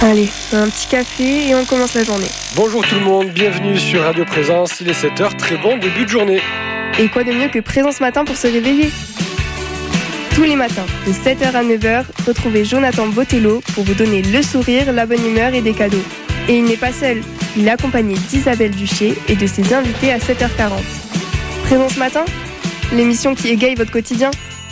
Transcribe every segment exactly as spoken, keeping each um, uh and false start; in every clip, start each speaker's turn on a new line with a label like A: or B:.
A: Allez, un petit café et on commence la journée.
B: Bonjour tout le monde, bienvenue sur Radio Présence, il est sept heures, très bon début de journée.
A: Et quoi de mieux que Présence Matin pour se réveiller ? Tous les matins, de sept heures à neuf heures, retrouvez Jonathan Botello pour vous donner le sourire, la bonne humeur et des cadeaux. Et il n'est pas seul, il est accompagné d'Isabelle Duché et de ses invités à sept heures quarante. Présence Matin, l'émission qui égaye votre quotidien.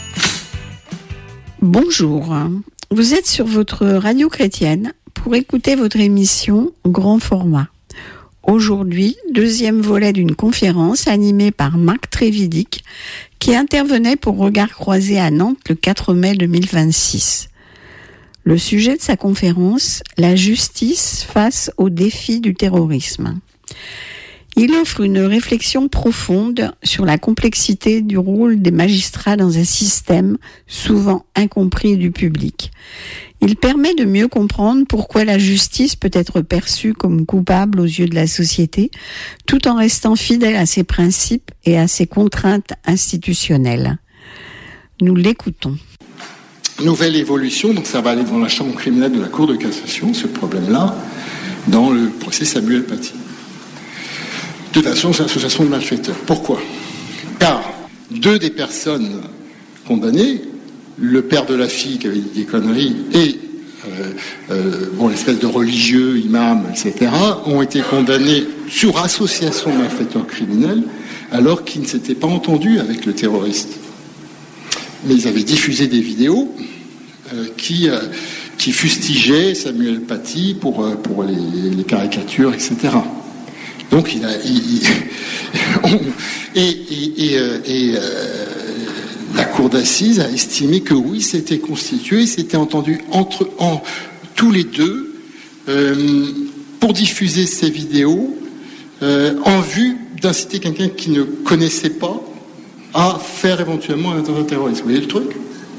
C: Bonjour, vous êtes sur votre radio chrétienne pour écouter votre émission Grand Format. Aujourd'hui, deuxième volet d'une conférence animée par Marc Trévidic qui intervenait pour Regard Croisé à Nantes le quatre mai deux mille vingt-six. Le sujet de sa conférence, la justice face aux défis du terrorisme. Il offre une réflexion profonde sur la complexité du rôle des magistrats dans un système souvent incompris du public. Il permet de mieux comprendre pourquoi la justice peut être perçue comme coupable aux yeux de la société, tout en restant fidèle à ses principes et à ses contraintes institutionnelles. Nous l'écoutons.
D: Nouvelle évolution, donc ça va aller devant la chambre criminelle de la Cour de cassation, ce problème-là, dans le procès Samuel Paty. De toute façon, c'est l'association de malfaiteurs. Pourquoi ? Car deux des personnes condamnées, le père de la fille qui avait dit des conneries et euh, euh, bon, l'espèce de religieux, imam, et cetera, ont été condamnés sur association de malfaiteurs criminels alors qu'ils ne s'étaient pas entendus avec le terroriste. Mais ils avaient diffusé des vidéos euh, qui, euh, qui fustigeaient Samuel Paty pour, euh, pour les, les caricatures, et cetera. Donc il a... Il, il, on, et et, et, euh, et euh, la cour d'assises a estimé que oui, c'était constitué, c'était entendu entre en, tous les deux euh, pour diffuser ces vidéos euh, en vue d'inciter quelqu'un qui ne connaissait pas à faire éventuellement un attentat terroriste. Vous voyez le truc ?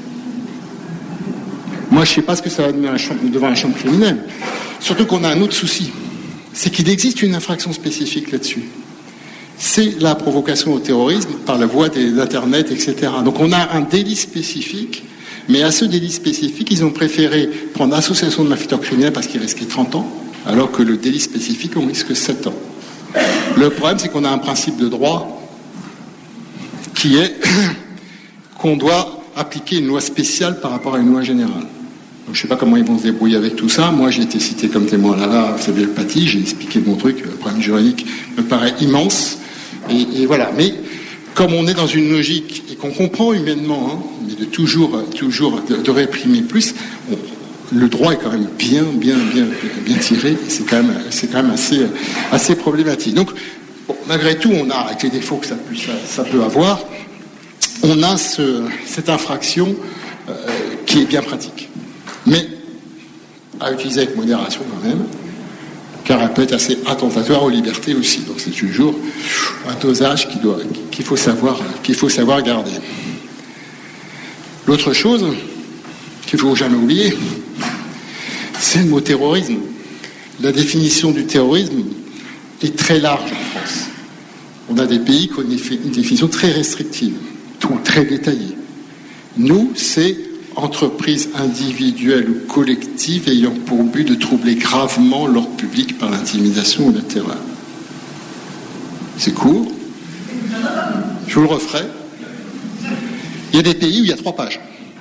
D: Moi, je ne sais pas ce que ça va donner devant la chambre criminelle. Surtout qu'on a un autre souci, c'est qu'il existe une infraction spécifique là-dessus. C'est la provocation au terrorisme par la voie d'Internet, et cetera. Donc on a un délit spécifique, mais à ce délit spécifique, ils ont préféré prendre association de malfaiteurs criminels parce qu'il risquait trente ans, alors que le délit spécifique, on risque sept ans. Le problème, c'est qu'on a un principe de droit qui est qu'on doit appliquer une loi spéciale par rapport à une loi générale. Donc, je ne sais pas comment ils vont se débrouiller avec tout ça. Moi, j'ai été cité comme témoin là-là, Samuel Paty, j'ai expliqué mon truc, le problème juridique me paraît immense. Et, et voilà. Mais comme on est dans une logique et qu'on comprend humainement, hein, mais de toujours, toujours de, de réprimer plus, on, le droit est quand même bien, bien, bien, bien tiré. Et c'est quand même, c'est quand même assez, assez problématique. Donc, bon, malgré tout, on a, avec les défauts que ça peut, ça, ça peut avoir, on a ce, cette infraction euh, qui est bien pratique. Mais à utiliser avec modération quand même, car elle peut être assez attentatoire aux libertés aussi. Donc c'est toujours un dosage qu'il doit, qu'il faut savoir, qu'il faut savoir garder. L'autre chose qu'il ne faut jamais oublier, c'est le mot terrorisme. La définition du terrorisme est très large en France. On a des pays qui ont une définition très restrictive, très détaillée. Nous, c'est entreprise individuelle ou collective ayant pour but de troubler gravement l'ordre public par l'intimidation ou la terreur. C'est court. Je vous le referai. Il y a des pays où il y a trois pages.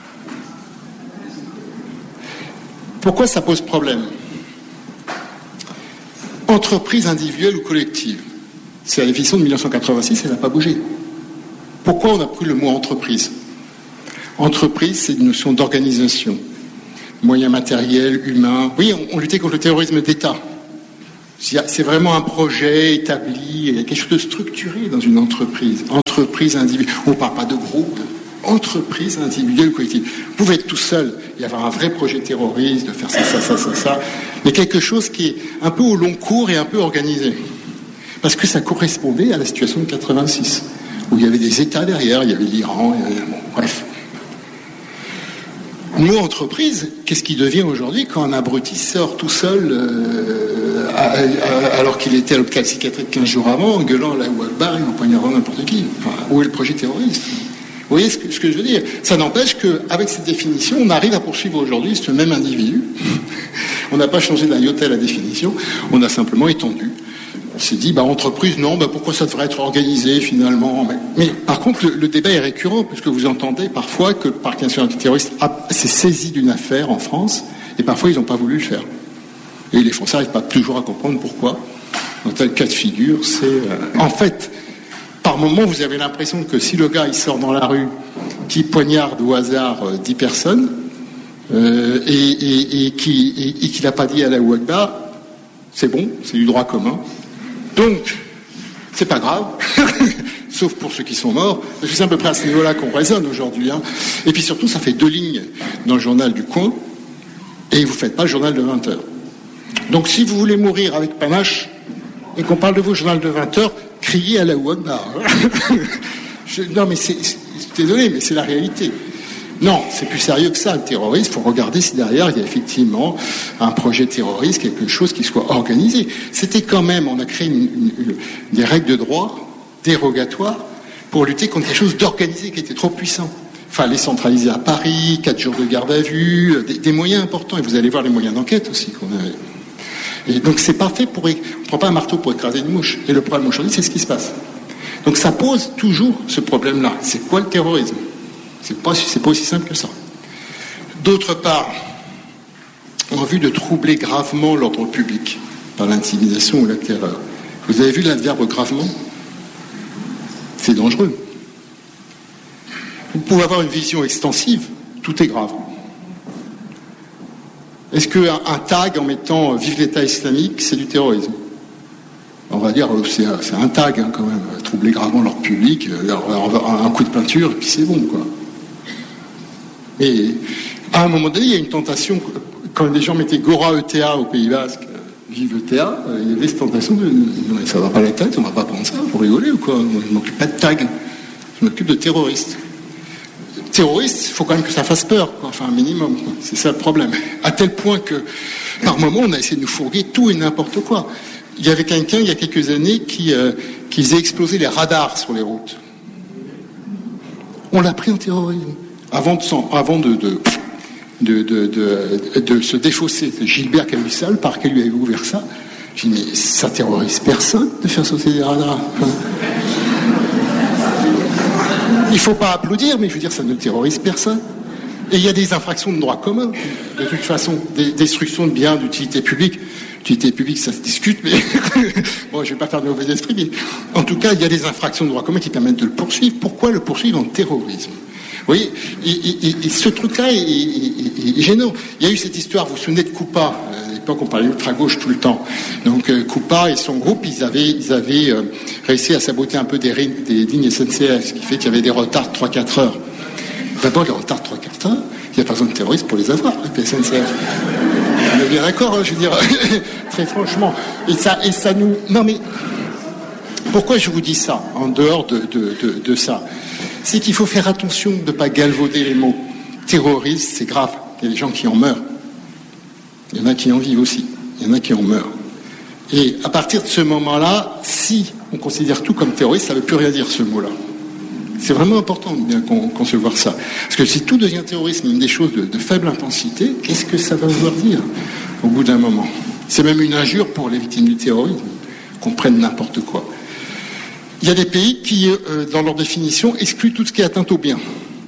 D: Pourquoi ça pose problème ? Entreprise individuelle ou collective. C'est la définition de mille neuf cent quatre-vingt-six, elle n'a pas bougé. Pourquoi on a pris le mot entreprise ? Entreprise, c'est une notion d'organisation, moyens matériels, humains. Oui, on, on luttait contre le terrorisme d'État. C'est vraiment un projet établi, il y a quelque chose de structuré dans une entreprise. Entreprise individuelle. On ne parle pas de groupe. Entreprise individuelle ou collective. Vous pouvez être tout seul et avoir un vrai projet terroriste, de faire ça, ça, ça, ça, ça, mais quelque chose qui est un peu au long cours et un peu organisé. Parce que ça correspondait à la situation de quatre-vingt-six, où il y avait des États derrière, il y avait l'Iran, il y avait... Bon, bref. Le mot entreprise, qu'est-ce qui devient aujourd'hui quand un abruti sort tout seul euh, à, à, alors qu'il était à l'hôpital psychiatrique quinze jours avant, en gueulant là où Akbar, il empoignera n'importe qui. Enfin, où est le projet terroriste ? Vous voyez ce que, ce que je veux dire ? Ça n'empêche qu'avec cette définition, on arrive à poursuivre aujourd'hui ce même individu On n'a pas changé d'un iota la définition, on a simplement étendu. On s'est dit, bah, entreprise, non, bah, pourquoi ça devrait être organisé finalement? Mais, mais par contre, le, le débat est récurrent, puisque vous entendez parfois que le Parquet national antiterroriste a, s'est saisi d'une affaire en France, et parfois ils n'ont pas voulu le faire. Et les Français n'arrivent pas toujours à comprendre pourquoi. Dans tel cas de figure, c'est... Euh, en fait, par moment, vous avez l'impression que si le gars, il sort dans la rue, qui poignarde au hasard euh, dix personnes, euh, et, et, et, qui, et, et qu'il n'a pas dit Allahu Akbar, c'est bon, c'est du droit commun. Donc, c'est pas grave, sauf pour ceux qui sont morts, parce que c'est à peu près à ce niveau-là qu'on raisonne aujourd'hui. Hein. Et puis surtout, ça fait deux lignes dans le journal du coin, et vous ne faites pas le journal de vingt heures. Donc si vous voulez mourir avec panache, et qu'on parle de vous journal de vingt heures, criez à la Akbar. Je, non mais c'est, c'est, désolé, mais c'est la réalité. Non, c'est plus sérieux que ça, le terrorisme. Il faut regarder si derrière, il y a effectivement un projet terroriste, quelque chose qui soit organisé. C'était quand même, on a créé une, une, une, des règles de droit dérogatoires pour lutter contre quelque chose d'organisé qui était trop puissant. Il fallait centraliser à Paris, quatre jours de garde à vue, des, des moyens importants. Et vous allez voir les moyens d'enquête aussi qu'on avait. Et donc c'est pas fait pour... On ne prend pas un marteau pour écraser une mouche. Et le problème aujourd'hui, c'est ce qui se passe. Donc ça pose toujours ce problème-là. C'est quoi le terrorisme ? C'est pas, c'est pas aussi simple que ça. D'autre part, en vue de troubler gravement l'ordre public par l'intimidation ou la terreur. Vous avez vu l'adverbe gravement ? C'est dangereux. Vous pouvez avoir une vision extensive, tout est grave. Est-ce qu'un un tag en mettant « Vive l'État islamique », c'est du terrorisme ? On va dire, c'est, c'est un tag hein, quand même, troubler gravement l'ordre public, un coup de peinture, et puis c'est bon, quoi. Et à un moment donné, il y a une tentation, quand les gens mettaient Gora E T A au Pays Basque, Vive E T A, il y avait cette tentation de non mais ça va pas la tête, on va pas prendre ça, pour rigoler ou quoi? Moi, je m'occupe pas de tag, je m'occupe de terroristes. Terroristes, il faut quand même que ça fasse peur, quoi. Enfin un minimum, quoi. C'est ça le problème. À tel point que, par moment, on a essayé de nous fourguer tout et n'importe quoi. Il y avait quelqu'un, il y a quelques années, qui, euh, qui faisait exploser les radars sur les routes. On l'a pris en terrorisme. Avant de, avant de, de, de, de, de, de se défausser, c'est Gilbert qui a eu ça, le parquet lui avait ouvert ça. J'ai dit, mais ça terrorise personne de faire sauter des radars. Enfin, il ne faut pas applaudir, mais je veux dire, ça ne terrorise personne. Et il y a des infractions de droit commun, de toute façon, des destructions de biens d'utilité publique. L'utilité publique, ça se discute, mais bon, je ne vais pas faire de mauvais esprit, mais en tout cas, il y a des infractions de droit commun qui permettent de le poursuivre. Pourquoi le poursuivre en terrorisme ? Vous voyez, et, et, et ce truc-là est, est, est, est gênant. Il y a eu cette histoire, vous vous souvenez de Coupa, à l'époque on parlait d'ultra-gauche tout le temps. Donc euh, Coupa et son groupe, ils avaient, ils avaient euh, réussi à saboter un peu des, des lignes S N C F, ce qui fait qu'il y avait des retards de trois à quatre heures. D'abord, les retards de trois à quatre heures, il n'y a pas besoin de terroristes pour les avoir, les S N C F. On est bien d'accord, hein, je veux dire, très franchement. Et ça, et ça nous... Non mais, pourquoi je vous dis ça, en dehors de, de, de, de ça ? C'est qu'il faut faire attention de ne pas galvauder les mots. Terroriste, c'est grave. Il y a des gens qui en meurent. Il y en a qui en vivent aussi. Il y en a qui en meurent. Et à partir de ce moment-là, si on considère tout comme terroriste, ça ne veut plus rien dire ce mot-là. C'est vraiment important de bien concevoir ça. Parce que si tout devient terrorisme, même des choses de, de faible intensité, qu'est-ce que ça va vouloir dire au bout d'un moment ? C'est même une injure pour les victimes du terrorisme, qu'on prenne n'importe quoi. Il y a des pays qui, euh, dans leur définition, excluent tout ce qui est atteinte aux biens.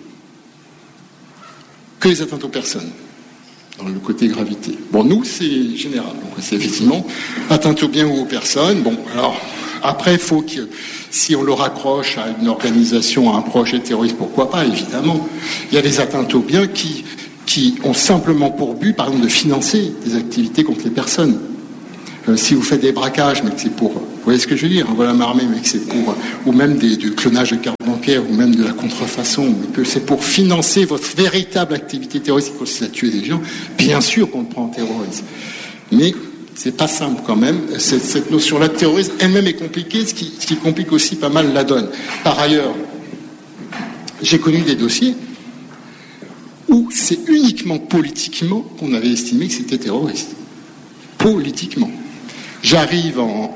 D: Que les atteintes aux personnes, dans le côté gravité. Bon, nous, c'est général. Donc, c'est effectivement atteinte aux biens ou aux personnes. Bon, alors, après, il faut que, si on le raccroche à une organisation, à un projet terroriste, pourquoi pas, évidemment. Il y a des atteintes aux biens qui, qui ont simplement pour but, par exemple, de financer des activités contre les personnes. Euh, si vous faites des braquages, mais que c'est pour... Vous voyez ce que je veux dire ? Voilà m'armer, mais que c'est pour... Ou même des, du clonage de cartes bancaires, ou même de la contrefaçon, mais que c'est pour financer votre véritable activité terroriste qui consiste à tuer des gens, bien sûr qu'on le prend en terrorisme. Mais c'est pas simple quand même. Cette, cette notion-là de terrorisme elle-même est compliquée, ce qui, ce qui complique aussi pas mal la donne. Par ailleurs, j'ai connu des dossiers où c'est uniquement politiquement qu'on avait estimé que c'était terroriste. Politiquement. J'arrive en...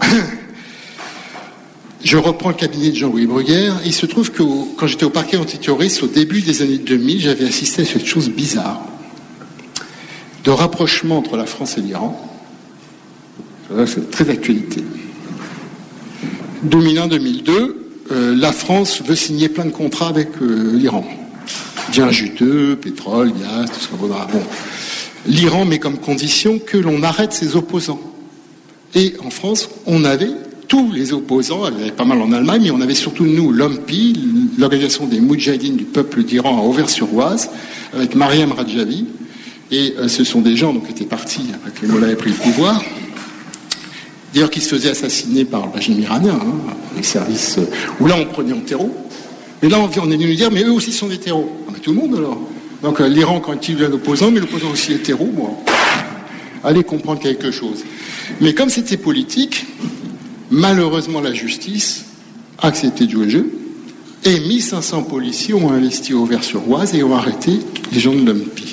D: Je reprends le cabinet de Jean-Louis Bruguière, et il se trouve que quand j'étais au parquet antiterroriste, au début des années deux mille, j'avais assisté à cette chose bizarre. de rapprochement entre la France et l'Iran. C'est très d'actualité. deux mille un deux mille deux, euh, la France veut signer plein de contrats avec euh, l'Iran. Bien juteux, pétrole, gaz, tout ce qu'on voudra. Bon. L'Iran met comme condition que l'on arrête ses opposants. Et en France, on avait tous les opposants, il y avait pas mal en Allemagne, mais on avait surtout nous, l'O M P I, l'organisation des Moudjahidines du peuple d'Iran à Auvers-sur-Oise, avec Mariam Rajavi. Et euh, ce sont des gens donc, qui étaient partis après que les Mollahs aient pris le pouvoir. D'ailleurs, qui se faisaient assassiner par le régime iranien, hein, les services, euh, où là on prenait en terreau. Mais là, on est venu nous dire, mais eux aussi sont des terreaux. Ah, mais tout le monde alors. Donc euh, l'Iran, quand il est un opposant, mais l'opposant aussi est terreau, bon, allez comprendre quelque chose. Mais comme c'était politique, malheureusement la justice a accepté de jouer le jeu, et mille cinq cents policiers ont investi au Auvers-sur-Oise et ont arrêté les gens de l'O M P I.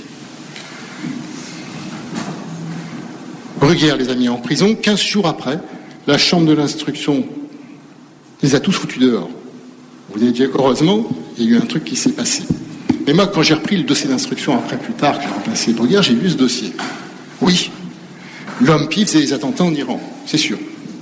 D: Bruguière les a mis en prison. quinze jours après, la chambre de l'instruction les a tous foutus dehors. Vous avez dit, heureusement, il y a eu un truc qui s'est passé. Mais moi, quand j'ai repris le dossier d'instruction après, plus tard, que j'ai remplacé Bruguière, j'ai vu ce dossier. Oui, l'O M P I faisait des attentats en Iran, c'est sûr.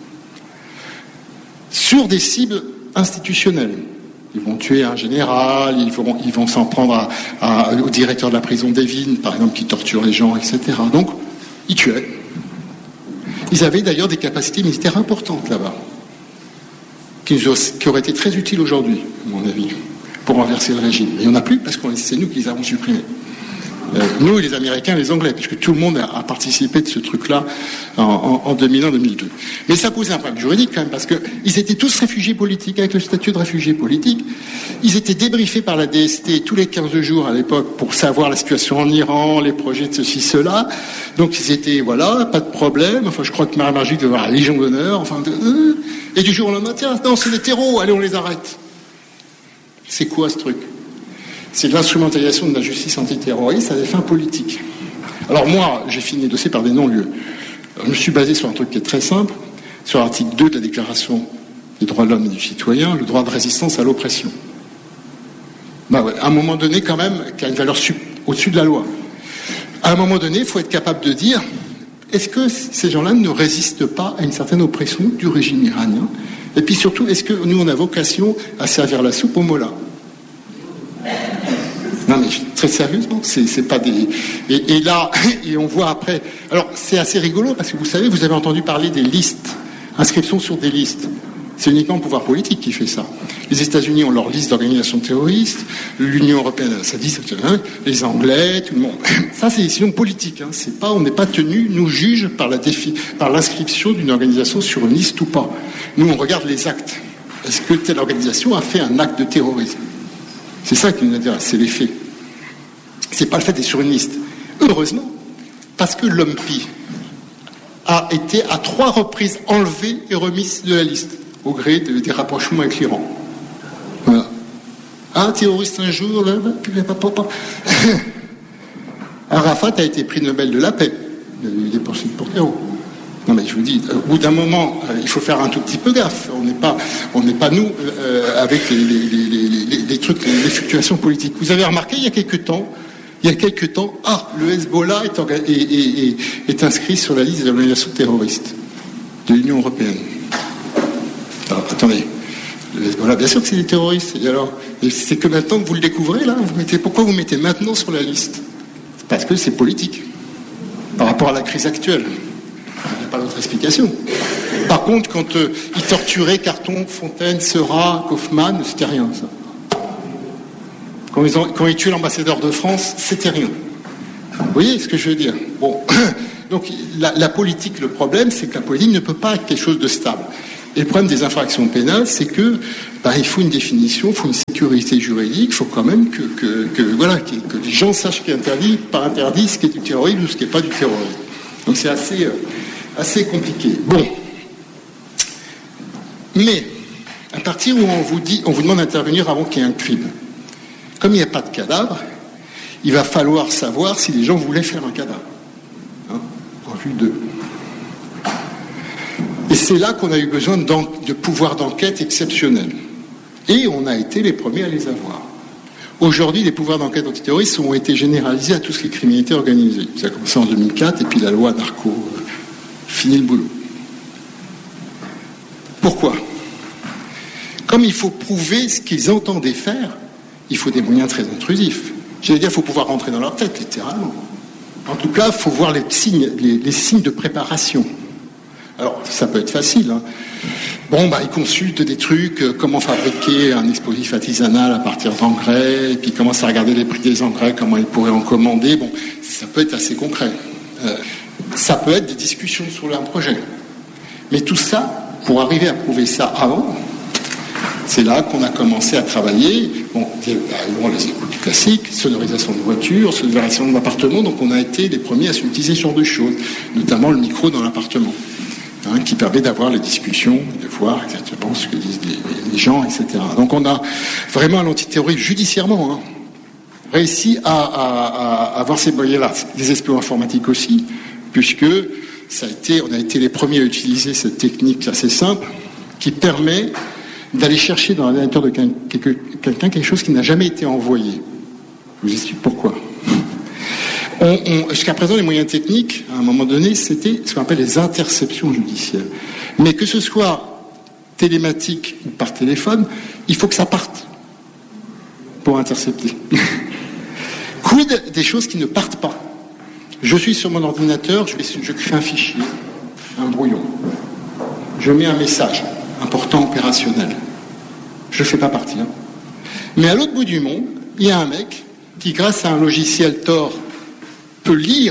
D: Sur des cibles institutionnelles. Ils vont tuer un général, ils vont, ils vont s'en prendre à, à, au directeur de la prison d'Evin, par exemple, qui torture les gens, et cetera. Donc, ils tuaient. Ils avaient d'ailleurs des capacités militaires importantes là-bas, qui, qui auraient été très utiles aujourd'hui, à mon avis, pour renverser le régime. Mais il n'y en a plus parce que c'est nous qui les avons supprimés. Euh, nous et les Américains, les Anglais, puisque tout le monde a, a participé de ce truc-là en, en, en deux mille un deux mille deux. Mais ça posait un problème juridique quand même, parce qu'ils étaient tous réfugiés politiques, avec le statut de réfugiés politiques. Ils étaient débriefés par la D S T tous les quinze jours à l'époque pour savoir la situation en Iran, les projets de ceci, cela. Donc ils étaient, voilà, pas de problème. Enfin, je crois que Marie Margic devait avoir la Légion d'honneur. Enfin, de, euh, et du jour au lendemain, tiens, non, c'est des terreaux, allez, on les arrête. C'est quoi ce truc ? C'est de l'instrumentalisation de la justice antiterroriste à des fins politiques. Alors moi, j'ai fini le dossier par des non-lieux. Je me suis basé sur un truc qui est très simple, sur l'article deux de la Déclaration des droits de l'homme et du citoyen, le droit de résistance à l'oppression. Bah ouais, à un moment donné, quand même, qui a une valeur su- au-dessus de la loi. À un moment donné, il faut être capable de dire, est-ce que ces gens-là ne résistent pas à une certaine oppression du régime iranien ? Et puis surtout, est-ce que nous, on a vocation à servir la soupe aux mollahs ? Non mais très sérieusement, c'est, c'est pas des... Et, et là, et on voit après... Alors c'est assez rigolo parce que vous savez, vous avez entendu parler des listes, inscriptions sur des listes. C'est uniquement le pouvoir politique qui fait ça. Les États-Unis ont leur liste d'organisations terroristes, l'Union européenne a sa liste, les Anglais, tout le monde. Ça c'est une décision politique. Hein. C'est pas, on n'est pas tenu, nous juge par, la défi, par l'inscription d'une organisation sur une liste ou pas. Nous on regarde les actes. Est-ce que telle organisation a fait un acte de terrorisme ? C'est ça qui nous intéresse, c'est les faits. C'est pas le fait d'être sur une liste. Heureusement, parce que l'O M P I a été à trois reprises enlevé et remis de la liste, au gré de, des rapprochements avec l'Iran. Voilà. Un terroriste un jour, là, là, Arafat a été prix Nobel de la paix. Il y a eu des poursuites pour terreau. Non mais je vous dis, au bout d'un moment, euh, il faut faire un tout petit peu gaffe. On n'est pas, on n'est pas nous euh, avec les, les, les, les, les, les trucs, les, les fluctuations politiques. Vous avez remarqué il y a quelques temps, il y a quelques temps, ah, le Hezbollah est, orga- est, est, est, est inscrit sur la liste des organisations terroristes de l'Union européenne. Alors, attendez, le Hezbollah, bien sûr que c'est des terroristes. Et alors, et c'est que maintenant que vous le découvrez là, vous mettez, pourquoi vous mettez maintenant sur la liste ? Parce que c'est politique par rapport à la crise actuelle. Il n'y a pas d'autre explication. Par contre, quand euh, ils torturaient Carton, Fontaine, Seurat, Kaufmann, c'était rien, ça. Quand ils, ont, quand ils tuaient l'ambassadeur de France, c'était rien. Vous voyez ce que je veux dire ? Bon. Donc, la, la politique, le problème, c'est que la politique ne peut pas être quelque chose de stable. Et le problème des infractions pénales, c'est que, bah, il faut une définition, il faut une sécurité juridique, il faut quand même que, que, que, voilà, que, que les gens sachent ce qui est interdit, pas interdit, ce qui est du terrorisme ou ce qui n'est pas du terrorisme. Donc, c'est assez... Euh, assez compliqué. Bon. Mais, à partir où on vous dit, on vous demande d'intervenir avant qu'il y ait un crime, comme il n'y a pas de cadavre, il va falloir savoir si les gens voulaient faire un cadavre. Hein, en vue d'eux. Et c'est là qu'on a eu besoin de pouvoirs d'enquête exceptionnels. Et on a été les premiers à les avoir. Aujourd'hui, les pouvoirs d'enquête antiterroriste ont été généralisés à tout ce qui est criminalité organisée. Ça a commencé en deux mille quatre, et puis la loi narco euh, finit le boulot. Pourquoi ? Comme il faut prouver ce qu'ils entendaient faire, il faut des moyens très intrusifs. J'allais dire, il faut pouvoir rentrer dans leur tête, littéralement. En tout cas, il faut voir les signes, les, les signes de préparation. Alors, ça peut être facile. Hein. Bon, bah, ils consultent des trucs, euh, comment fabriquer un explosif artisanal à partir d'engrais, et puis ils commencent à regarder les prix des engrais, comment ils pourraient en commander. Bon, ça peut être assez concret. Euh, ça peut être des discussions sur un projet. Mais tout ça, pour arriver à prouver ça avant, c'est là qu'on a commencé à travailler. Bon, bon les écoutes classiques, sonorisation de voitures, sonorisation d'appartements. Donc, on a été les premiers à utiliser ce genre de choses, notamment le micro dans l'appartement, hein, qui permet d'avoir les discussions, de voir exactement ce que disent les, les gens, et cetera. Donc, on a vraiment, à l'antiterrorisme, judiciairement, hein, réussi à, à, à avoir ces moyens-là. Des exploits informatiques aussi, puisque ça a été, on a été les premiers à utiliser cette technique assez simple qui permet d'aller chercher dans l'ordinateur de quelqu'un quelque chose qui n'a jamais été envoyé. Je vous explique pourquoi. On, on, jusqu'à présent, les moyens techniques, à un moment donné, c'était ce qu'on appelle les interceptions judiciaires. Mais que ce soit télématique ou par téléphone, il faut que ça parte pour intercepter. Quid des choses qui ne partent pas. Je suis sur mon ordinateur, je, vais, je crée un fichier, un brouillon. Je mets un message important opérationnel. Je ne fais pas partir. Mais à l'autre bout du monde, il y a un mec qui, grâce à un logiciel Tor, peut lire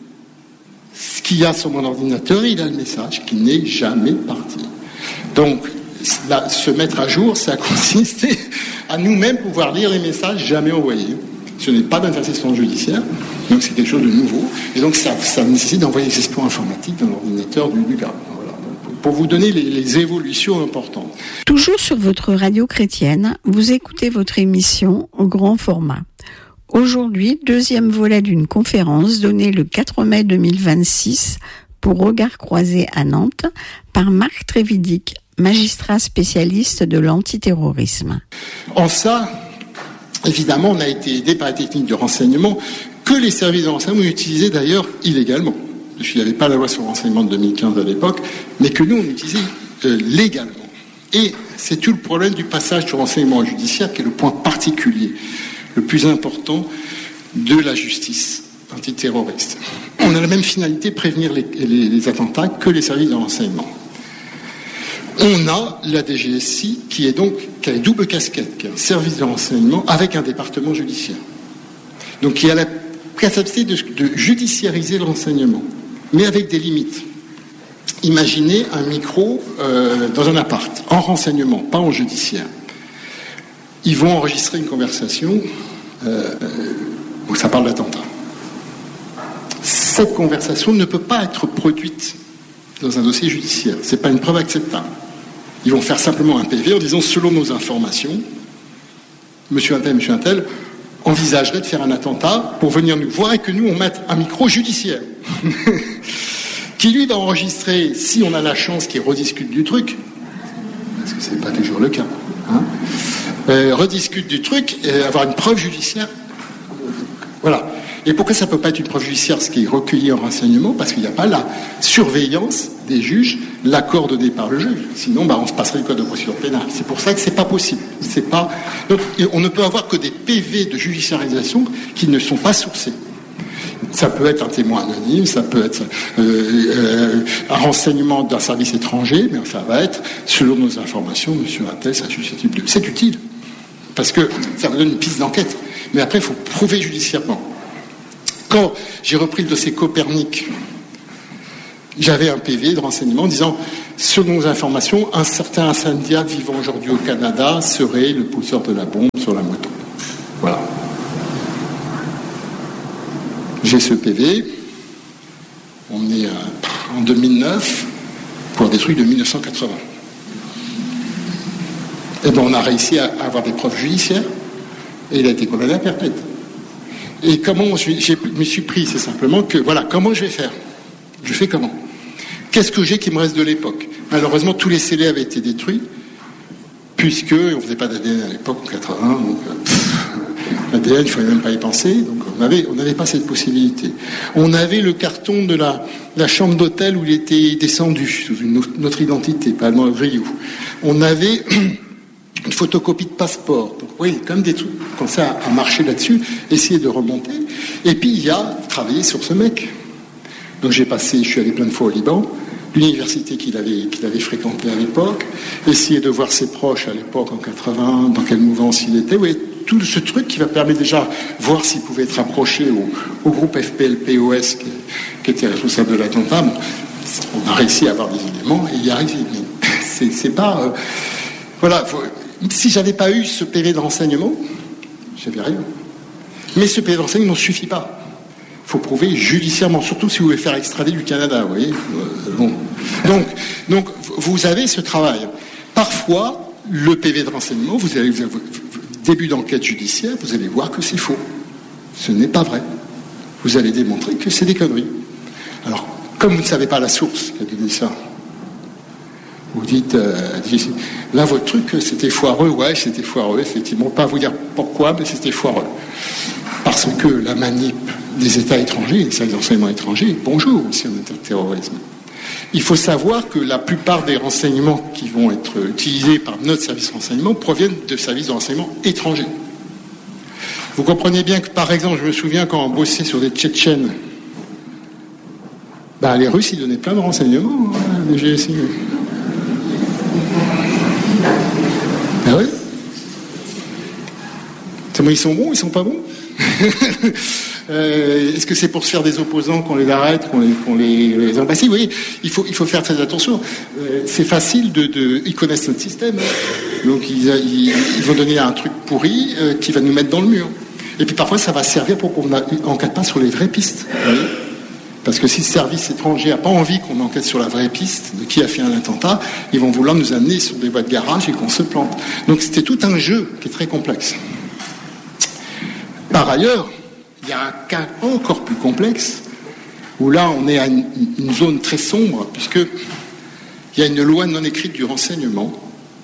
D: ce qu'il y a sur mon ordinateur et il a le message qui n'est jamais parti. Donc, là, se mettre à jour, ça consiste à nous-mêmes pouvoir lire les messages jamais envoyés. Ce n'est pas d'interception judiciaire, donc c'est quelque chose de nouveau. Et donc, ça, ça nécessite d'envoyer des exploits informatiques dans l'ordinateur du, du gars. Pour vous donner les, les évolutions importantes.
C: Toujours sur votre radio chrétienne, vous écoutez votre émission au grand format. Aujourd'hui, deuxième volet d'une conférence donnée le quatre mai deux mille vingt-six pour Regard Croisé à Nantes par Marc Trévidic, magistrat spécialiste de l'antiterrorisme.
D: En ça, évidemment, on a été aidé par les techniques de renseignement que les services de renseignement utilisaient d'ailleurs illégalement. Il n'y avait pas la loi sur le renseignement de deux mille quinze à l'époque, mais que nous, on utilisait euh, légalement. Et c'est tout le problème du passage du renseignement judiciaire qui est le point particulier, le plus important de la justice antiterroriste. On a la même finalité, prévenir les, les, les attentats, que les services de renseignement. On a la D G S I qui est donc qui a une double casquette, qui est un service de renseignement avec un département judiciaire. Donc qui a la capacité de, de judiciariser le renseignement, mais avec des limites. Imaginez un micro euh, dans un appart, en renseignement, pas en judiciaire. Ils vont enregistrer une conversation euh, où ça parle d'attentat. Cette conversation ne peut pas être produite dans un dossier judiciaire. Ce n'est pas une preuve acceptable. Ils vont faire simplement un P V en disant, selon nos informations, monsieur Untel, monsieur Untel, envisagerait de faire un attentat pour venir nous voir et que nous, on mette un micro judiciaire qui, lui, va enregistrer, si on a la chance qu'il rediscute du truc, parce que ce n'est pas toujours le cas, hein, euh, rediscute du truc et avoir une preuve judiciaire. Voilà. Et pourquoi ça ne peut pas être une preuve judiciaire, ce qui est recueilli en renseignement? Parce qu'il n'y a pas la surveillance des juges, l'accord donné par le juge. Sinon, bah, on se passerait le code de procédure pénale. C'est pour ça que ce n'est pas possible. C'est pas... Donc, on ne peut avoir que des P V de judiciarisation qui ne sont pas sourcés. Ça peut être un témoin anonyme, ça peut être euh, euh, un renseignement d'un service étranger, mais ça va être, selon nos informations, monsieur Untel, ça susceptible de... C'est utile, parce que ça vous donne une piste d'enquête. Mais après, il faut prouver judiciairement. Quand j'ai repris le dossier Copernic, j'avais un P V de renseignement disant, selon nos informations, un certain incendiaire vivant aujourd'hui au Canada serait le pousseur de la bombe sur la moto. Voilà. J'ai ce P V, on est en deux mille neuf, pour des trucs de mille neuf cent quatre-vingts. Et bien on a réussi à avoir des preuves judiciaires, et il a été condamné à perpète. Et comment je, je me suis pris, c'est simplement que, voilà, comment je vais faire? Je fais comment? Qu'est-ce que j'ai qui me reste de l'époque? Malheureusement, tous les C D avaient été détruits, puisque on ne faisait pas d'A D N à l'époque, en quatre-vingts, donc, pff, L'A D N, il ne fallait même pas y penser. Donc on n'avait on n'avait pas cette possibilité. On avait le carton de la, la chambre d'hôtel où il était descendu, sous une autre, une autre identité, pas dans le Rio. On avait une photocopie de passeport. Donc oui, comme des trucs comme ça à marcher là-dessus, essayer de remonter. Et puis il y a travailler sur ce mec. Donc j'ai passé, je suis allé plein de fois au Liban, l'université qu'il avait, qu'il avait fréquentée à l'époque, essayer de voir ses proches à l'époque, en quatre-vingts, dans quelle mouvance il était. Oui, tout ce truc qui va permettre déjà de voir s'il pouvait être approché au, au groupe F P L P O S qui, qui était responsable de l'attentat. Bon, on a réussi à avoir des éléments et y arriver. Mais c'est, c'est pas... Euh, voilà, faut, si j'avais pas eu ce P V de renseignement, j'avais rien. Mais ce P V de renseignement ne suffit pas. Il faut prouver judiciairement, surtout si vous voulez faire extrader du Canada, vous voyez. Euh, bon. Donc, donc, vous avez ce travail. Parfois, le P V de renseignement, vous allez, vous avez, début d'enquête judiciaire, vous allez voir que c'est faux. Ce n'est pas vrai. Vous allez démontrer que c'est des conneries. Alors, comme vous ne savez pas la source qui a donné ça, vous dites, euh, là, votre truc, c'était foireux. Ouais, c'était foireux, effectivement. Pas vous dire pourquoi, mais c'était foireux. Parce que la manip des États étrangers, des services de renseignement étrangers, bonjour, aussi en interterrorisme. Il faut savoir que la plupart des renseignements qui vont être utilisés par notre service de renseignement proviennent de services de renseignement étrangers. Vous comprenez bien que, par exemple, je me souviens quand on bossait sur des Tchétchènes, bah, les Russes, ils donnaient plein de renseignements, hein, des G S I. Ah oui. C'est moi, ils sont bons, ils sont pas bons. euh, est-ce que c'est pour se faire des opposants qu'on les arrête, qu'on les, qu'on les, les embassit? Oui, il faut, il faut faire très attention. Euh, c'est facile de, de, ils connaissent notre système, donc ils, ils, ils vont donner un truc pourri euh, qui va nous mettre dans le mur. Et puis parfois, ça va servir pour qu'on n'enquête pas sur les vraies pistes. Vous voyez ? Parce que si le service étranger n'a pas envie qu'on enquête sur la vraie piste de qui a fait un attentat, ils vont vouloir nous amener sur des voies de garage et qu'on se plante. Donc c'était tout un jeu qui est très complexe. Par ailleurs, il y a un cas encore plus complexe, où là on est à une, une zone très sombre, puisqu'il y a une loi non écrite du renseignement.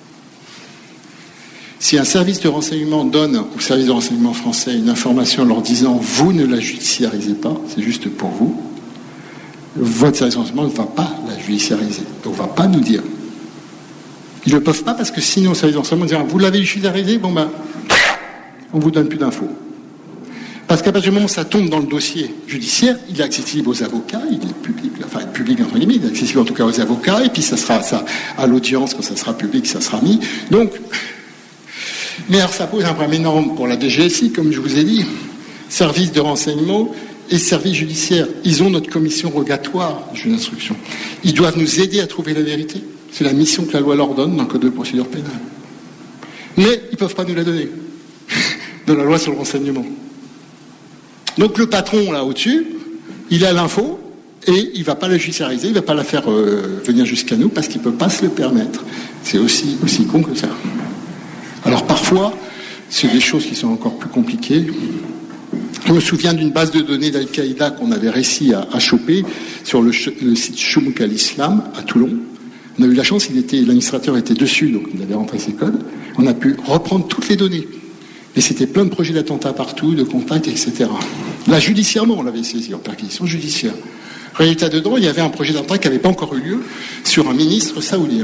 D: Si un service de renseignement donne au service de renseignement français une information en leur disant « vous ne la judiciarisez pas, c'est juste pour vous », votre service de renseignement ne va pas la judiciariser. Donc, on ne va pas nous dire. Ils ne le peuvent pas parce que sinon, le service de renseignement va dire « vous l'avez judiciarisé, bon ben, on ne vous donne plus d'infos ». Parce qu'à partir du moment où ça tombe dans le dossier judiciaire, il est accessible aux avocats, il est public, enfin public entre guillemets, il est accessible en tout cas aux avocats, et puis ça sera ça, à l'audience, quand ça sera public, ça sera mis. Donc, mais alors ça pose un problème énorme pour la D G S I, comme je vous ai dit, service de renseignement et service judiciaire. Ils ont notre commission rogatoire, juge d'instruction. Ils doivent nous aider à trouver la vérité. C'est la mission que la loi leur donne dans le code de procédure pénale. Mais ils ne peuvent pas nous la donner, de la loi sur le renseignement. Donc le patron, là, au-dessus, il a l'info et il ne va pas la judiciariser, il ne va pas la faire euh, venir jusqu'à nous parce qu'il ne peut pas se le permettre. C'est aussi, aussi con que ça. Alors parfois, c'est des choses qui sont encore plus compliquées. Je me souviens d'une base de données d'Al-Qaïda qu'on avait réussi à, à choper sur le, le site Shoumouk al-Islam à Toulon. On a eu la chance, il était, l'administrateur était dessus, donc il avait rentré ses codes. On a pu reprendre toutes les données. Et c'était plein de projets d'attentats partout, de contacts, et cetera. Là, judiciairement, on l'avait saisi en perquisition judiciaire. Résultat dedans, il y avait un projet d'attentat qui n'avait pas encore eu lieu sur un ministre saoudien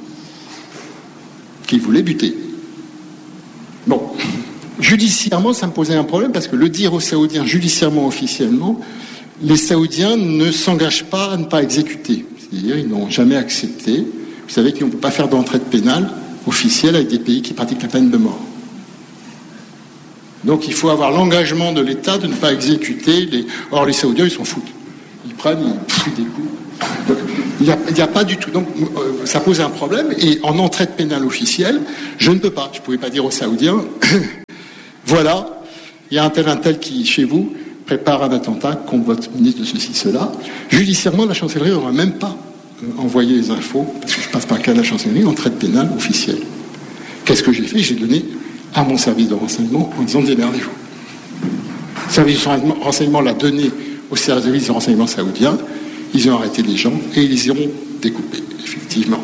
D: qui voulait buter. Bon, judiciairement, ça me posait un problème parce que le dire aux Saoudiens judiciairement, officiellement, les Saoudiens ne s'engagent pas à ne pas exécuter. C'est-à-dire, ils n'ont jamais accepté. Vous savez qu'on ne peut pas faire d'entraide pénale officielle avec des pays qui pratiquent la peine de mort. Donc il faut avoir l'engagement de l'État de ne pas exécuter les... Or les Saoudiens, ils s'en foutent. Ils prennent, ils foutent des coups. Donc il n'y a, a pas du tout... Donc euh, ça pose un problème. Et en entraide pénale officielle, je ne peux pas. Je ne pouvais pas dire aux Saoudiens, voilà, il y a un tel, un tel qui, chez vous, prépare un attentat contre votre ministre de ceci, cela. Judiciairement, la chancellerie n'aura même pas euh, envoyé les infos, parce que je passe par le cas de la chancellerie, entraide pénale officielle. Qu'est-ce que j'ai fait? J'ai donné à mon service de renseignement en disant démerdez-vous. Le service de renseignement l'a donné au service de renseignement saoudien, ils ont arrêté les gens et ils les ont découpés, effectivement.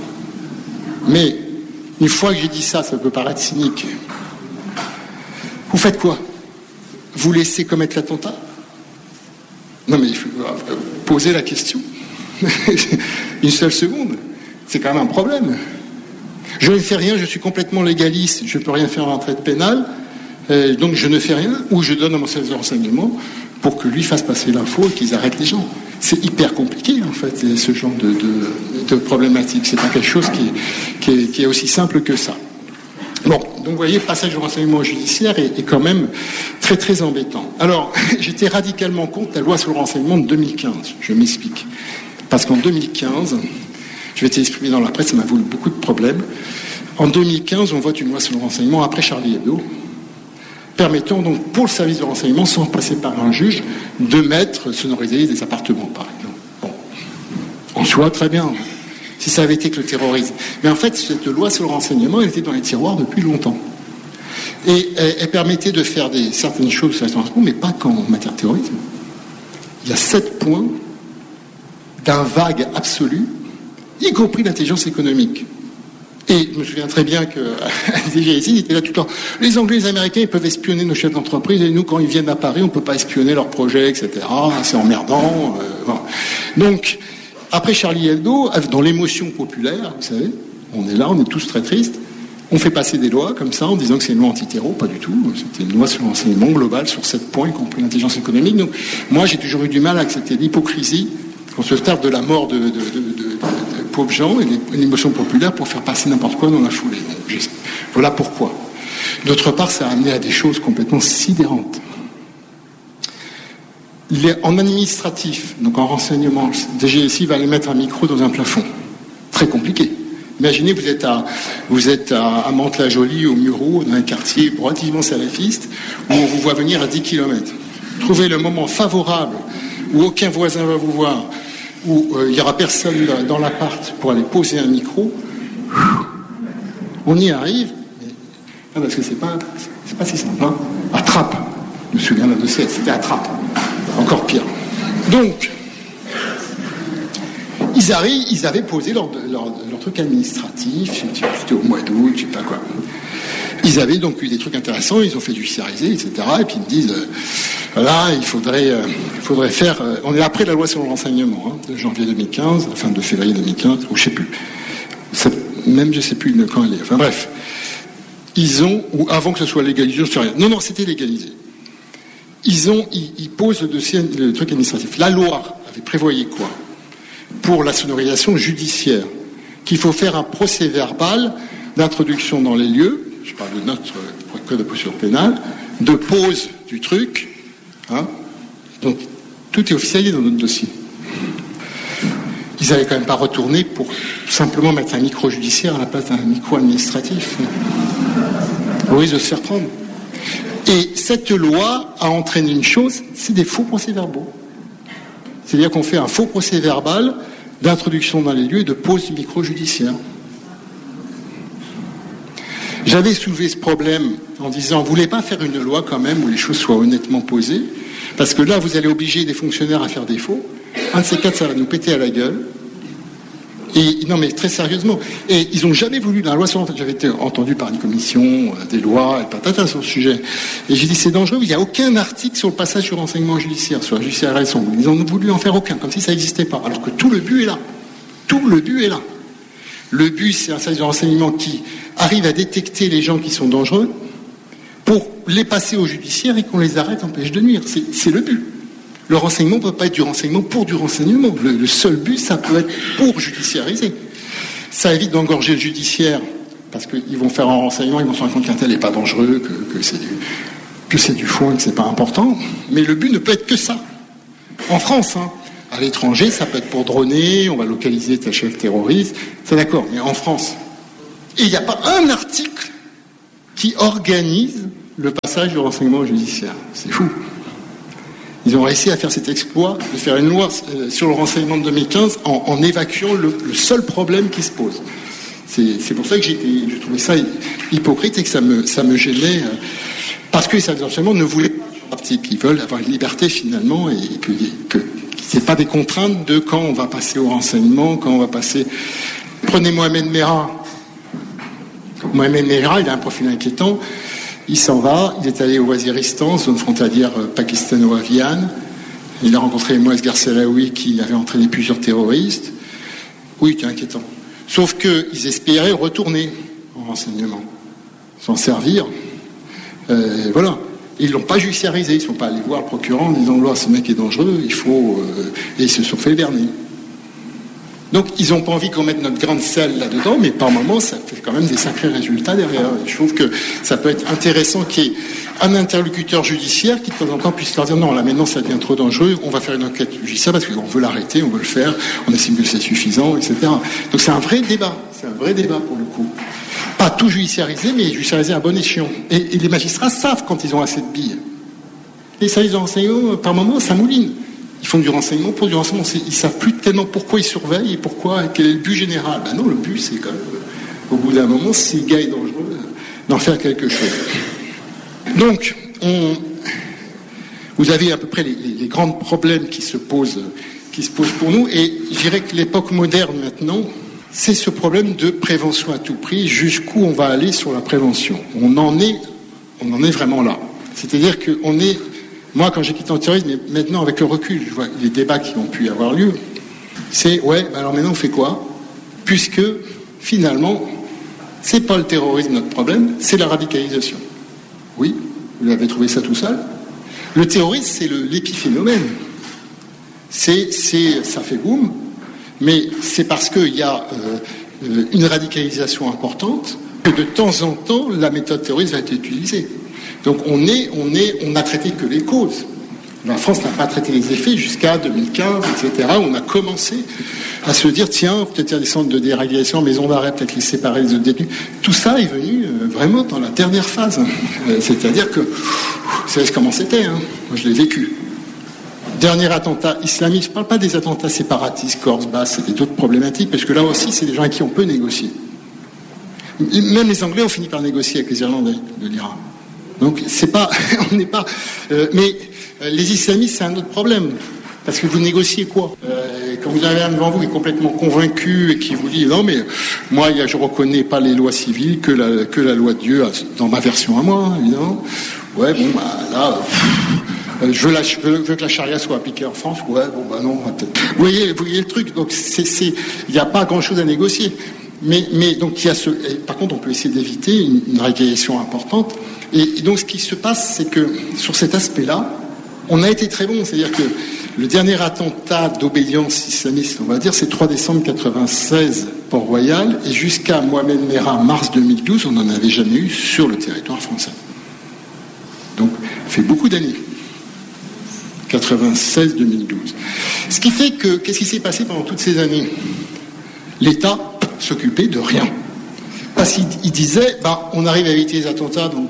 D: Mais une fois que j'ai dit ça, ça peut paraître cynique. Vous faites quoi? vous laissez commettre l'attentat? Non mais il faut poser la question. Une seule seconde. C'est quand même un problème. Je ne fais rien, je suis complètement légaliste, je ne peux rien faire en entraide pénale, euh, donc je ne fais rien, ou je donne à mon service de renseignement pour que lui fasse passer l'info et qu'ils arrêtent les gens. C'est hyper compliqué, en fait, ce genre de, de, de problématique. C'est pas quelque chose qui est, qui, est, qui est aussi simple que ça. Bon, donc vous voyez, le passage du renseignement judiciaire est, est quand même très très embêtant. Alors, j'étais radicalement contre la loi sur le renseignement de deux mille quinze. Je m'explique. Parce qu'en deux mille quinze, je vais t'exprimer dans la presse, ça m'a voulu beaucoup de problèmes. En deux mille quinze, on vote une loi sur le renseignement après Charlie Hebdo, permettant donc pour le service de renseignement, sans passer par un juge, de mettre, sonoriser des appartements, par exemple. Bon, en soi, très bien, si ça avait été que le terrorisme. Mais en fait, cette loi sur le renseignement, elle était dans les tiroirs depuis longtemps. Et elle, elle permettait de faire des, certaines choses sur le renseignement, mais pas qu'en matière de terrorisme. Il y a sept points d'un vague absolu, y compris l'intelligence économique. Et je me souviens très bien que D G S I était là tout le temps. Les Anglais et les Américains, ils peuvent espionner nos chefs d'entreprise, et nous, quand ils viennent à Paris, on ne peut pas espionner leurs projets, et cetera. C'est emmerdant. Euh, voilà. Donc, après Charlie Hebdo, dans l'émotion populaire, vous savez, on est là, on est tous très tristes, on fait passer des lois comme ça, en disant que c'est une loi anti-terreau, pas du tout. C'était une loi sur l'enseignement global, sur sept points, y compris l'intelligence économique. Donc, moi, j'ai toujours eu du mal à accepter l'hypocrisie qu'on se tape de la mort de, de, de, de, de, de pauvres gens et l'émotion populaire pour faire passer n'importe quoi dans la foulée. Donc, voilà pourquoi. D'autre part, ça a amené à des choses complètement sidérantes. Les, en administratif, donc en renseignement, D G S I va aller mettre un micro dans un plafond. Très compliqué. Imaginez, vous êtes à, vous êtes à, à Mantes-la-Jolie, au Mureau, dans un quartier relativement salafiste, où on vous voit venir à dix kilomètres. Trouvez le moment favorable où aucun voisin va vous voir, où il euh, n'y aura personne dans l'appart pour aller poser un micro. On y arrive, mais, ah, parce que c'est pas, c'est pas si simple. Hein. À Trappes, je me souviens d'un dossier, c'était à Trappes. Encore pire. Donc, ils arrivent, ils avaient posé leur, leur, leur truc administratif, c'était au mois d'août, je sais pas quoi. Ils avaient donc eu des trucs intéressants, ils ont fait judiciariser, et cetera. Et puis ils me disent, euh, voilà, il faudrait, euh, il faudrait faire. Euh, on est après la loi sur le renseignement, hein, de janvier deux mille quinze, enfin de février deux mille quinze, ou je sais plus. C'est, même je sais plus quand elle est. Enfin bref, ils ont, ou avant que ce soit légalisé, je sais rien. Non, non, c'était légalisé. Ils ont, ils, ils posent le dossier, le truc administratif. La loi avait prévoyé quoi? Pour la sonorisation judiciaire, qu'il faut faire un procès verbal d'introduction dans les lieux. Je parle de notre code de procédure pénale, de pose du truc. Hein. Donc, tout est officialisé dans notre dossier. Ils n'avaient quand même pas retourné pour simplement mettre un micro judiciaire à la place d'un micro administratif. Au risque de se faire prendre. Et cette loi a entraîné une chose, c'est des faux procès-verbaux. C'est-à-dire qu'on fait un faux procès-verbal d'introduction dans les lieux et de pose du micro judiciaire. J'avais soulevé ce problème en disant, vous ne voulez pas faire une loi quand même où les choses soient honnêtement posées, parce que là, vous allez obliger des fonctionnaires à faire des faux. Un de ces quatre, ça va nous péter à la gueule. Et non, mais très sérieusement. Et ils n'ont jamais voulu, dans la loi sur l'enseignement, j'avais été entendu par une commission, des lois, et patata sur le sujet. Et j'ai dit, c'est dangereux, il n'y a aucun article sur le passage du renseignement judiciaire, sur la judiciarisation. Ils n'ont voulu en faire aucun, comme si ça n'existait pas. Alors que tout le but est là. Tout le but est là. Le but, c'est un service de renseignement qui arrive à détecter les gens qui sont dangereux pour les passer au judiciaire et qu'on les arrête, empêche de nuire. C'est, c'est le but. Le renseignement ne peut pas être du renseignement pour du renseignement. Le, le seul but, ça peut être pour judiciariser. Ça évite d'engorger le judiciaire, parce qu'ils vont faire un renseignement, ils vont se rendre compte qu'un tel n'est pas dangereux, que, que, c'est du, que c'est du foin, que c'est pas important. Mais le but ne peut être que ça. En France, hein. À l'étranger, ça peut être pour droner, on va localiser tel chef terroriste, c'est d'accord, mais en France. Et il n'y a pas un article qui organise le passage du renseignement judiciaire. C'est fou. Ils ont réussi à faire cet exploit de faire une loi sur le renseignement de deux mille quinze en, en évacuant le, le seul problème qui se pose. C'est, c'est pour ça que j'ai, j'ai trouvé ça hypocrite et que ça me, ça me gênait, parce que les services de renseignement ne voulaient pas un article. Ils veulent avoir une liberté finalement et que, que c'est pas des contraintes de quand on va passer au renseignement, quand on va passer. Prenez Mohamed Merah. Mohamed Merah, il a un profil inquiétant. Il s'en va, il est allé au Waziristan, zone frontalière pakistano-afghane. Il a rencontré Moaz Garsalaoui qui avait entraîné plusieurs terroristes. Oui, c'est inquiétant. Sauf qu'ils espéraient retourner en renseignement, s'en servir. Euh, voilà. Ils ne l'ont pas judiciarisé, ils ne sont pas allés voir le procureur en disant oh, ce mec est dangereux, il faut. Euh... Et ils se sont fait berner. Donc, ils n'ont pas envie qu'on mette notre grain de sel là-dedans, mais par moments, ça fait quand même des sacrés résultats derrière. Et je trouve que ça peut être intéressant qu'il y ait un interlocuteur judiciaire qui, de temps en temps, puisse leur dire non, là maintenant, ça devient trop dangereux, on va faire une enquête judiciaire parce qu'on veut l'arrêter, on veut le faire, on estime que c'est suffisant, et cetera. Donc, c'est un vrai débat, c'est un vrai débat pour le coup. Pas tout judiciarisé, mais judiciarisé à bon escient. Et, et les magistrats savent quand ils ont assez de billes. Les services de renseignement, par moments, ça mouline. Ils font du renseignement pour du renseignement. Ils ne savent plus tellement pourquoi ils surveillent et pourquoi, quel est le but général. Ben non, le but, c'est quand même, au bout d'un moment, si le gars est dangereux, d'en faire quelque chose. Donc, on, vous avez à peu près les, les, les grands problèmes qui se posent, qui se posent pour nous. Et je dirais que l'époque moderne, maintenant, c'est ce problème de prévention à tout prix. Jusqu'où on va aller sur la prévention. On en est, on en est vraiment là. C'est-à-dire qu'on est... Moi, quand j'ai quitté le terrorisme, mais maintenant, avec le recul, je vois les débats qui ont pu avoir lieu, c'est, ouais, ben alors maintenant, on fait quoi ? Puisque, finalement, c'est pas le terrorisme notre problème, c'est la radicalisation. Oui, vous avez trouvé ça tout seul. Le terrorisme, c'est le, l'épiphénomène. C'est, c'est, ça fait boum, mais c'est parce qu'il y a euh, une radicalisation importante que de temps en temps, la méthode terroriste va être utilisée. Donc on est, on est, on n'a traité que les causes. La France n'a pas traité les effets jusqu'à deux mille quinze, et cetera. On a commencé à se dire tiens, peut-être il y a des centres de déréalisation, maison d'arrêt, peut-être les séparer des autres détenus. Tout ça est venu euh, vraiment dans la dernière phase. Euh, c'est-à-dire que vous savez comment c'était. Hein. Moi, je l'ai vécu. Dernier attentat islamiste. Je ne parle pas des attentats séparatistes, Corse, Basse, c'était d'autres problématiques, parce que là aussi, c'est des gens avec qui on peut négocier. Même les Anglais ont fini par négocier avec les Irlandais de l'Irak. Donc c'est pas, on n'est pas, euh, mais euh, les islamistes c'est un autre problème parce que vous négociez quoi euh, quand vous avez un devant vous qui est complètement convaincu et qui vous dit non mais moi je reconnais pas les lois civiles que la que la loi de Dieu dans ma version à moi évidemment. Ouais bon bah là euh, je veux, la, je veux que la charia soit appliquée en France. Ouais bon bah non peut-être. Vous voyez vous voyez le truc donc c'est c'est il n'y a pas grand chose à négocier. Mais mais donc il y a ce et, par contre on peut essayer d'éviter une, une radicalisation importante. Et, et donc, ce qui se passe, c'est que sur cet aspect-là, on a été très bon. C'est-à-dire que le dernier attentat d'obédience islamiste, on va dire, c'est trois décembre quatre-vingt-seize, Port-Royal, et jusqu'à Mohamed Merah, mars deux mille douze, on n'en avait jamais eu sur le territoire français. Donc, ça fait beaucoup d'années. quatre-vingt-seize deux mille douze. Ce qui fait que, qu'est-ce qui s'est passé pendant toutes ces années ? L'État s'occupait de rien. Parce qu'il disait, bah, on arrive à éviter les attentats, donc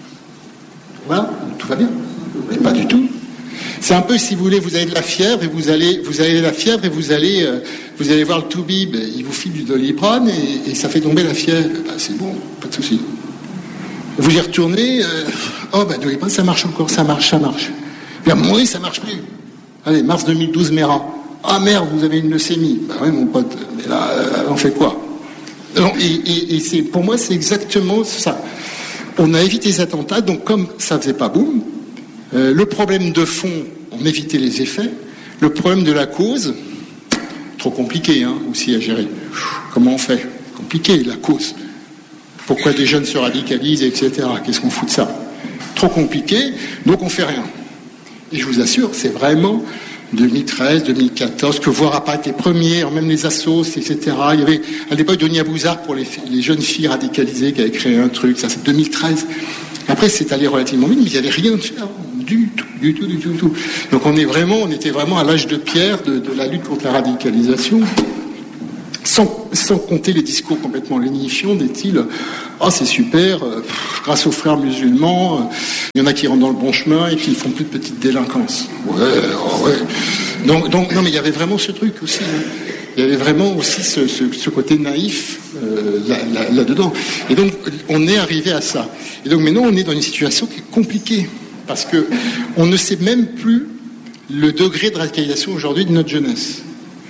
D: voilà, tout va bien. Mais pas du tout. C'est un peu, si vous voulez, vous avez de la fièvre et vous allez, vous avez de la fièvre et vous allez, euh, vous allez voir le toubib, il vous file du Doliprane et, et ça fait tomber la fièvre. Ben, c'est bon, pas de souci. Vous y retournez, euh, oh ben Doliprane, ça marche encore, ça marche, ça marche. Puis à un moment donné, ça marche plus. Allez, mars deux mille douze, Merah. Ah merde, vous avez une leucémie. Ben oui, mon pote, mais là, euh, on fait quoi ? Et, et, et c'est, pour moi, c'est exactement ça. On a évité les attentats, donc comme ça faisait pas boum, euh, le problème de fond, on évitait les effets. Le problème de la cause, trop compliqué hein, aussi à gérer. Comment on fait ? Compliqué, la cause. Pourquoi des jeunes se radicalisent, et cetera. Qu'est-ce qu'on fout de ça ? Trop compliqué, donc on fait rien. Et je vous assure, c'est vraiment deux mille treize, deux mille quatorze, que voir apparaître les premiers, même les assos, et cetera. Il y avait à l'époque Denis Abouzard pour les, les jeunes filles radicalisées qui avait créé un truc, ça c'est deux mille treize. Après c'est allé relativement vite, mais il n'y avait rien de faire, du tout, du tout, du tout, du tout. Donc on est vraiment, on était vraiment à l'âge de pierre de, de la lutte contre la radicalisation, sans, sans compter les discours complètement lénifiants des styles « Oh c'est super, euh, pff, grâce aux frères musulmans, euh, il y en a qui rentrent dans le bon chemin et qui font plus de petites délinquances. » Ouais, oh ouais. Donc, donc, non mais il y avait vraiment ce truc aussi. Hein. Il y avait vraiment aussi ce, ce, ce côté naïf euh, là, là, là-dedans. Et donc on est arrivé à ça. Et donc maintenant on est dans une situation qui est compliquée parce que on ne sait même plus le degré de radicalisation aujourd'hui de notre jeunesse.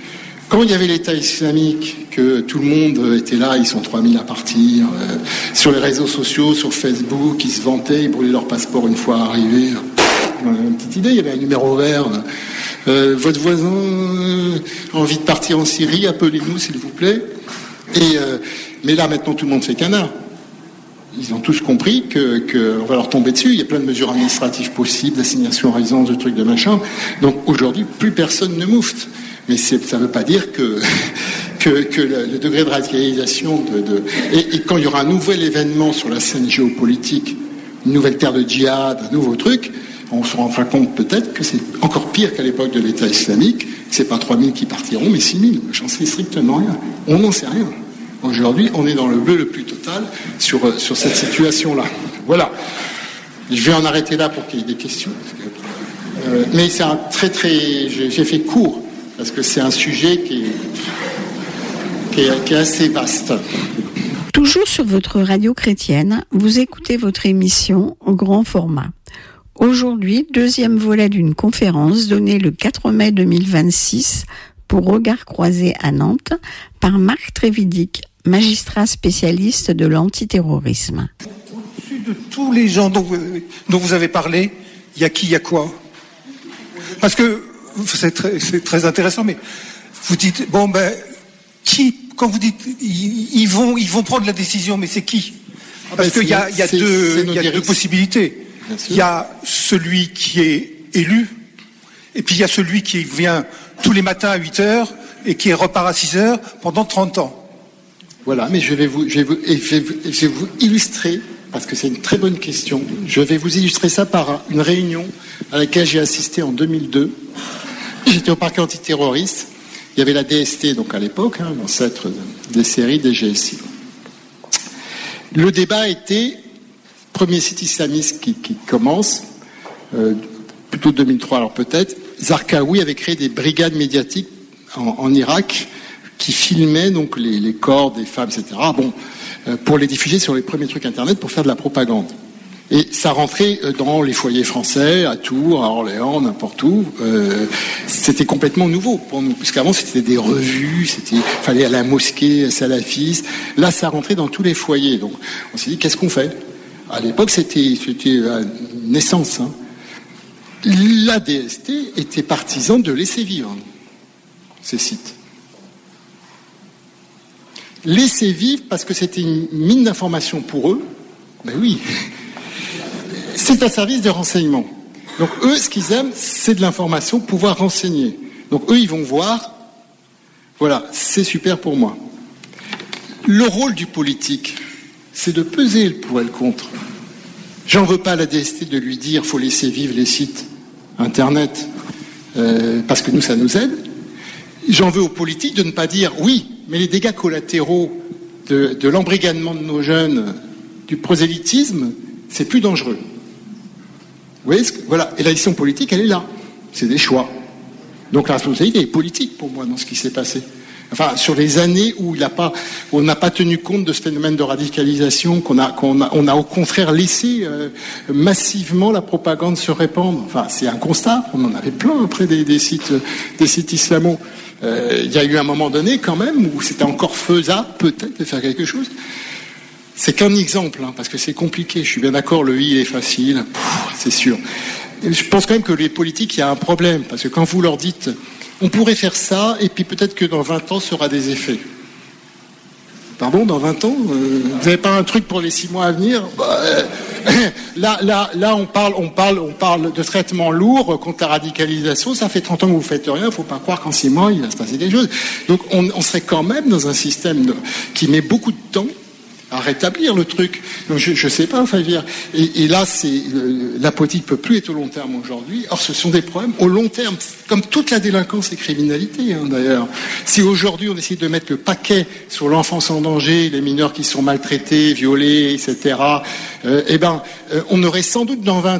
D: Quand il y avait l'État islamique, que tout le monde était là, ils sont trois mille à partir, euh, sur les réseaux sociaux, sur Facebook, ils se vantaient, ils brûlaient leur passeport une fois arrivés. On avait une petite idée, il y avait un numéro vert. Euh, votre voisin euh, a envie de partir en Syrie, appelez-nous s'il vous plaît. Et, euh, mais là, maintenant, tout le monde fait canard. Ils ont tous compris que, que on va leur tomber dessus. Il y a plein de mesures administratives possibles, d'assignation à résidence, de trucs de machin. Donc aujourd'hui, plus personne ne moufte. Mais c'est, ça ne veut pas dire que, que, que le, le degré de radicalisation... De, de, et, et quand il y aura un nouvel événement sur la scène géopolitique, une nouvelle terre de djihad, un nouveau truc, on se rendra compte peut-être que c'est encore pire qu'à l'époque de l'État islamique. C'est pas trois mille qui partiront, mais six mille. J'en sais strictement rien. On n'en sait rien. Aujourd'hui, on est dans le bleu le plus total sur, sur cette situation-là. Voilà. Je vais en arrêter là pour qu'il y ait des questions. Euh, mais c'est un très très... J'ai, j'ai fait court, parce que c'est un sujet qui est, qui est, qui est assez vaste.
C: Toujours sur votre radio chrétienne, vous écoutez votre émission au grand format. Aujourd'hui, deuxième volet d'une conférence donnée le quatre mai deux mille vingt-six pour Regard Croisé à Nantes par Marc Trévidic, magistrat spécialiste de l'antiterrorisme.
E: Au-dessus de tous les gens dont vous, dont vous avez parlé, il y a qui, il y a quoi ? Parce que c'est très, c'est très intéressant, mais vous dites, bon ben, qui, quand vous dites, ils, ils, vont, ils vont prendre la décision, mais c'est qui ? Parce qu'il y a, il y a, deux, il y a deux possibilités. Il y a celui qui est élu, et puis il y a celui qui vient tous les matins à huit heures et qui repart à six heures pendant trente ans.
D: Voilà, mais je vais vous, je vais vous, je vais vous, je vais vous illustrer, parce que c'est une très bonne question, je vais vous illustrer ça par une réunion à laquelle j'ai assisté en deux mille deux. J'étais au parquet antiterroriste, il y avait la D S T, donc à l'époque, hein, l'ancêtre des séries des G S I. Le débat était, premier site islamiste qui, qui commence, euh, plutôt deux mille trois alors peut-être, Zarqawi avait créé des brigades médiatiques en, en Irak qui filmaient donc les, les corps des femmes, et cetera. Bon, euh, pour les diffuser sur les premiers trucs internet pour faire de la propagande. Et ça rentrait dans les foyers français, à Tours, à Orléans, n'importe où. Euh, c'était complètement nouveau pour nous, puisqu'avant c'était des revues, c'était fallait aller à la mosquée salafiste. Là, ça rentrait dans tous les foyers. Donc, on s'est dit qu'est-ce qu'on fait ? À l'époque, c'était, c'était une naissance. Hein. La D S T était partisan de laisser vivre ces sites. Laisser vivre parce que c'était une mine d'information pour eux. Ben oui, c'est un service de renseignement. Donc eux, ce qu'ils aiment, c'est de l'information, pouvoir renseigner. Donc eux, ils vont voir. Voilà, c'est super pour moi. Le rôle du politique, c'est de peser le pour et le contre. J'en veux pas à la D S T de lui dire faut laisser vivre les sites internet euh, parce que nous ça nous aide. J'en veux aux politiques de ne pas dire oui, mais les dégâts collatéraux de, de l'embrigadement de nos jeunes, du prosélytisme, c'est plus dangereux. Vous voyez ce que, voilà. Et la décision politique, elle est là. C'est des choix. Donc la responsabilité est politique pour moi dans ce qui s'est passé. Enfin, sur les années où il a pas, où on n'a pas tenu compte de ce phénomène de radicalisation, qu'on a, qu'on a, on a au contraire laissé euh, massivement la propagande se répandre. Enfin, c'est un constat. On en avait plein après des, des sites, des sites islamo. Euh, il y a eu un moment donné quand même où c'était encore faisable peut-être de faire quelque chose. C'est qu'un exemple, hein, parce que c'est compliqué. Je suis bien d'accord, le i est facile, Pff, c'est sûr. Je pense quand même que les politiques, il y a un problème, parce que quand vous leur dites on pourrait faire ça, et puis peut-être que dans vingt ans, ça aura des effets. Pardon, dans vingt ans euh, vous n'avez pas un truc pour les six mois à venir bah, euh, là, là, là, on parle, on, parle, on parle de traitement lourd contre la radicalisation. Ça fait trente ans que vous ne faites rien. Il ne faut pas croire qu'en six mois, il va se passer quelque chose. Donc, on, on serait quand même dans un système de, qui met beaucoup de temps à rétablir le truc. Donc je ne sais pas, enfin, je veux dire, et, et là, c'est euh, la politique ne peut plus être au long terme aujourd'hui. Or, ce sont des problèmes au long terme, comme toute la délinquance et criminalité, hein, d'ailleurs. Si aujourd'hui, on essaie de mettre le paquet sur l'enfance en danger, les mineurs qui sont maltraités, violés, et cetera, euh, eh ben, euh, on aurait sans doute dans vingt